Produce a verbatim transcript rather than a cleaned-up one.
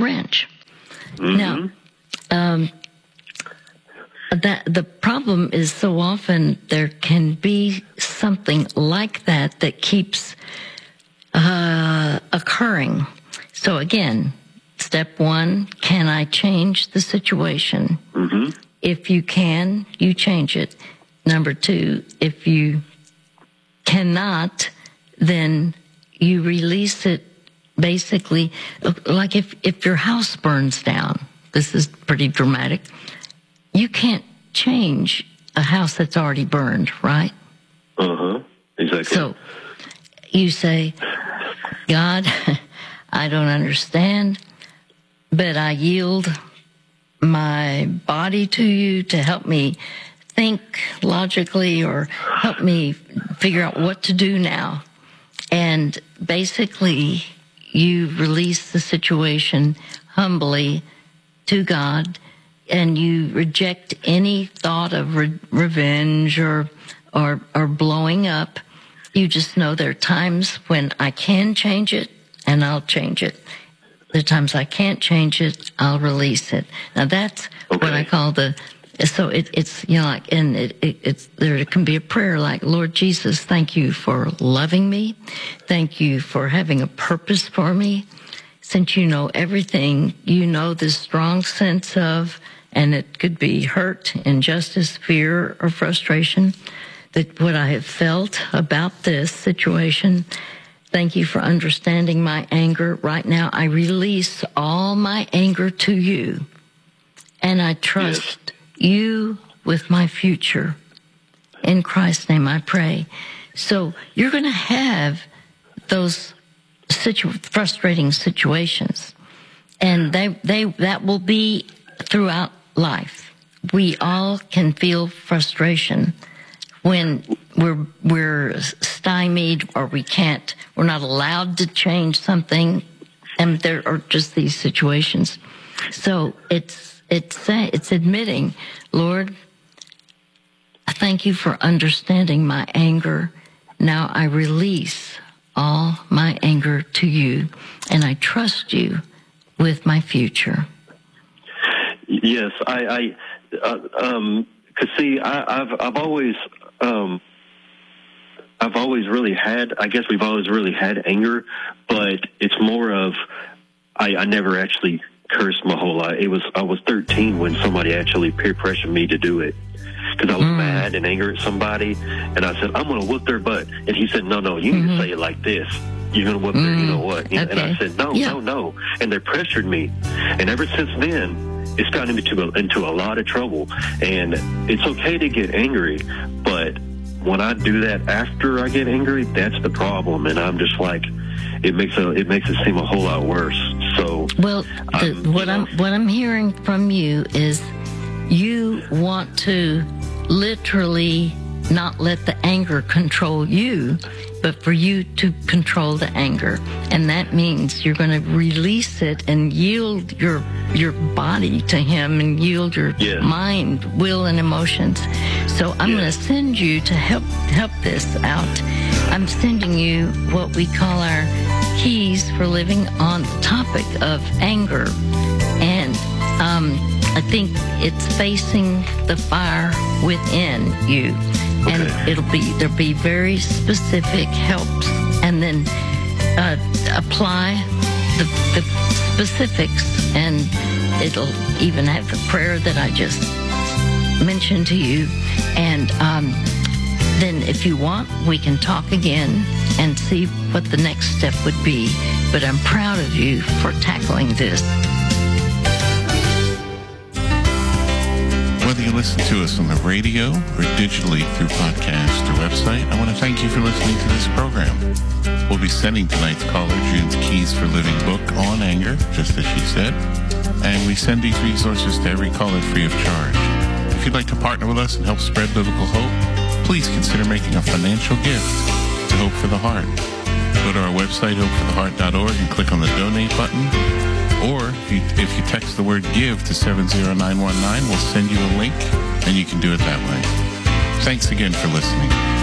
wrench. Mm-hmm. Now, um, that the problem is so often there can be something like that that keeps uh, occurring. So again, step one, can I change the situation? Mm-hmm. If you can, you change it. Number two, if you cannot, then you release it. Basically, like if, if your house burns down, this is pretty dramatic, you can't change a house that's already burned, right? Uh-huh, exactly. So you say, God, I don't understand, but I yield my body to you to help me think logically or help me figure out what to do now. And basically, you release the situation humbly to God, and you reject any thought of re- revenge or, or or blowing up. You just know there are times when I can change it, and I'll change it. The times I can't change it, I'll release it. Now that's okay. what I call the. So it, it's, you know, like, and it, it, it's, there can be a prayer like, Lord Jesus, thank you for loving me. Thank you for having a purpose for me. Since you know everything, you know this strong sense of, and it could be hurt, injustice, fear, or frustration, that what I have felt about this situation. Thank you for understanding my anger. Right now, I release all my anger to you, and I trust yes. you with my future. In Christ's name I pray. So you're going to have those situ- frustrating situations, and they they that will be throughout life. We all can feel frustration when we're we're stymied, or we can't, we're not allowed to change something, and there are just these situations. So it's It's it's admitting, Lord, I thank you for understanding my anger. Now I release all my anger to you, and I trust you with my future. Yes, I, I uh, um, cause see, I, I've I've always um, I've always really had. I guess we've always really had anger, but it's more of I, I never actually cursed my whole life. It was I was thirteen when somebody actually peer pressured me to do it, because I was mm. mad and angry at somebody, and I said, I'm going to whoop their butt. And he said, no, no, you mm-hmm. need to say it like this. You're going to whoop mm. their, you know what? Okay. And I said, no, yeah. no, no. And they pressured me. And ever since then, it's gotten me into, into a lot of trouble. And it's okay to get angry, but when I do that after I get angry, that's the problem. And I'm just like, it makes a, it makes it seem a whole lot worse. So, well, the, um, what know, I'm what I'm hearing from you is you want to literally not let the anger control you, but for you to control the anger, and that means you're going to release it and yield your your body to Him, and yield your yes. mind, will, and emotions. So I'm yes. going to send you to help help this out. I'm sending you what we call our keys for living on the topic of anger. And um, I think it's facing the fire within you. Okay. And it'll be, there'll be very specific helps. And then uh, apply the, the specifics. And it'll even have the prayer that I just mentioned to you. And um, then if you want, we can talk again and see what the next step would be. But I'm proud of you for tackling this. Whether you listen to us on the radio or digitally through podcast or website, I want to thank you for listening to this program. We'll be sending tonight's caller June's Keys for Living book on anger, just as she said. And we send these resources to every caller free of charge. If you'd like to partner with us and help spread biblical hope, please consider making a financial gift to Hope for the Heart. Go to our website, hope for the heart dot org, and click on the donate button. Or if you, if you text the word give to seven zero nine one nine, we'll send you a link, and you can do it that way. Thanks again for listening.